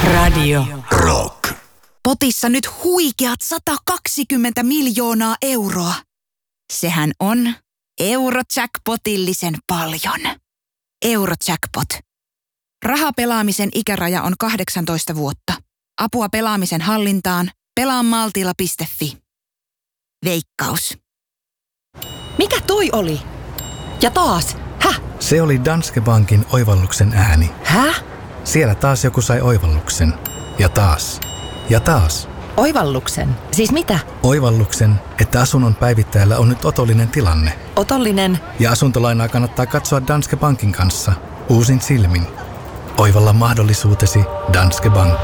Radio Rock. Potissa nyt huikeat 120 miljoonaa euroa. Sehän on Eurojackpotillisen paljon. Eurojackpot. Rahapelaamisen ikäraja on 18 vuotta. Apua pelaamisen hallintaan. Pelaamaltilla.fi. Veikkaus. Mikä toi oli? Ja taas. Häh? Se oli Danske Bankin oivalluksen ääni. Häh? Siellä taas joku sai oivalluksen. Ja taas. Ja taas. Oivalluksen? Siis mitä? Oivalluksen, että asunnon päivittäjällä on nyt otollinen tilanne. Otollinen? Ja asuntolainaa kannattaa katsoa Danske Bankin kanssa. Uusin silmin. Oivalla mahdollisuutesi Danske Bank.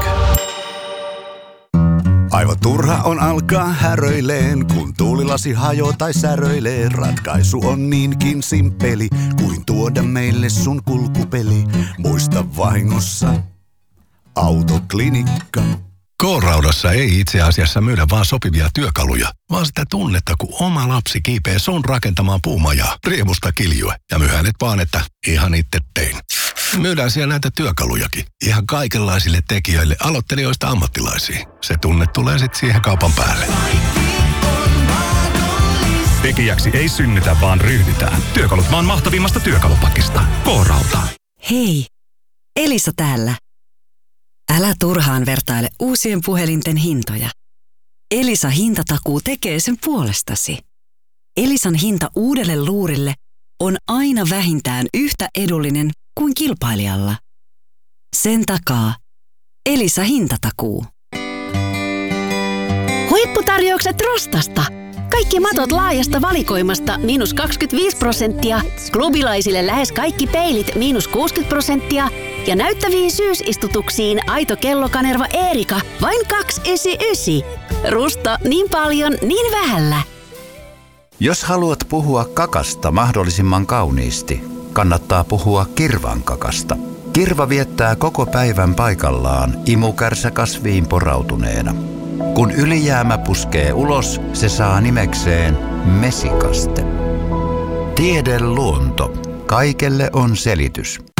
Aivan turha on alkaa häröileen, kun tuulilasi hajoo tai säröilee. Ratkaisu on niinkin simppeli, kuin tuoda meille sun kulkupeli. Muista vahingossa Autoklinikka. K-Raudassa ei itse asiassa myydä vaan sopivia työkaluja, vaan sitä tunnetta, kun oma lapsi kiipee sun rakentamaan puumajaa, riemusta kiljue ja myhänet vaan, että ihan itse tein. Myydään siellä näitä työkalujakin, ihan kaikenlaisille tekijöille, aloittelijoista ammattilaisiin. Se tunne tulee sitten siihen kaupan päälle. Tekijäksi ei synnytä, vaan ryhdytään. Työkalut maan mahtavimmasta työkalupakista. K-Rauta. Hei, Elisa täällä. Älä turhaan vertaile uusien puhelinten hintoja. Elisa hintatakuu tekee sen puolestasi. Elisan hinta uudelle luurille on aina vähintään yhtä edullinen kuin kilpailijalla. Sen takaa Elisa hintatakuu. Huipputarjoukset Rostasta. Kaikki matot laajasta valikoimasta -25%, klubilaisille lähes kaikki peilit -60% ja näyttäviin syysistutuksiin aito kellokanerva Eerika vain 299. Rusta niin paljon, niin vähällä. Jos haluat puhua kakasta mahdollisimman kauniisti, kannattaa puhua kirvan kakasta. Kirva viettää koko päivän paikallaan imukärsä kasviin porautuneena. Kun ylijäämä puskee ulos, se saa nimekseen mesikaste. Tiedeluonto. Kaikelle on selitys.